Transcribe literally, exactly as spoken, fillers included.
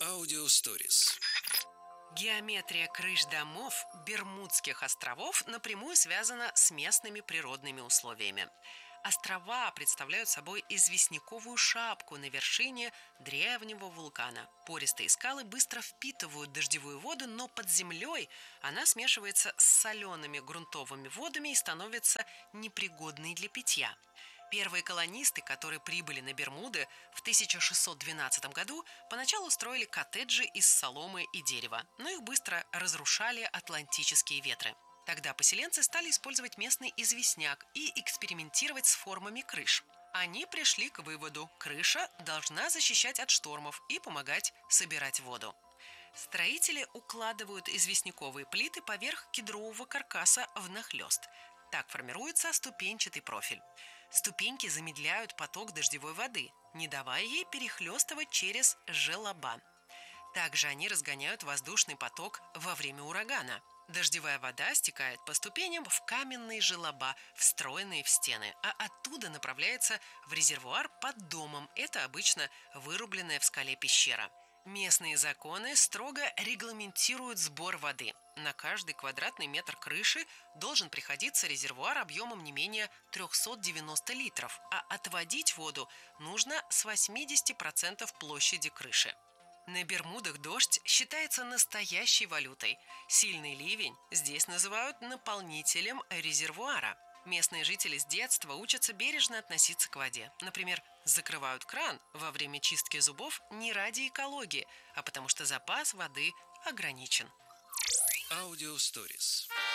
Аудиосторис. Геометрия крыш домов Бермудских островов напрямую связана с местными природными условиями. Острова представляют собой известняковую шапку на вершине древнего вулкана. Пористые скалы быстро впитывают дождевую воду, но под землей она смешивается с солеными грунтовыми водами и становится непригодной для питья. Первые колонисты, которые прибыли на Бермуды в тысяча шестьсот двенадцатом году, поначалу строили коттеджи из соломы и дерева, но их быстро разрушали атлантические ветры. Тогда поселенцы стали использовать местный известняк и экспериментировать с формами крыш. Они пришли к выводу: крыша должна защищать от штормов и помогать собирать воду. Строители укладывают известняковые плиты поверх кедрового каркаса внахлёст. Так формируется ступенчатый профиль. Ступеньки замедляют поток дождевой воды, не давая ей перехлестывать через желоба. Также они разгоняют воздушный поток во время урагана. Дождевая вода стекает по ступеням в каменные желоба, встроенные в стены, а оттуда направляется в резервуар под домом. Это обычно вырубленная в скале пещера. Местные законы строго регламентируют сбор воды. На каждый квадратный метр крыши должен приходиться резервуар объемом не менее триста девяносто литров, а отводить воду нужно с восемьдесят процентов площади крыши. На Бермудах дождь считается настоящей валютой. Сильный ливень здесь называют наполнителем резервуара. Местные жители с детства учатся бережно относиться к воде. Например, закрывают кран во время чистки зубов не ради экологии, а потому что запас воды ограничен. Аудиосторис.